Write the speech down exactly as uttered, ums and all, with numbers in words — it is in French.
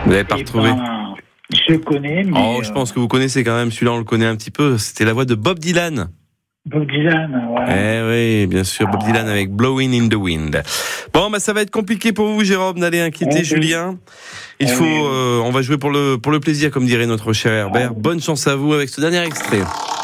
Vous n'avez pas Eh retrouvé ben, je connais, mais... Oh, je pense que vous connaissez quand même. Celui-là, on le connaît un petit peu. C'était la voix de Bob Dylan. Bob Dylan, voilà. Eh oui, bien sûr, Bob Dylan avec Blowing in the Wind. Bon, bah ça va être compliqué pour vous, Jérôme, d'aller inquiéter Oui. Julien. Il Oui. faut, euh, on va jouer pour le pour le plaisir, comme dirait notre cher Herbert. Bonne chance à vous avec ce dernier extrait.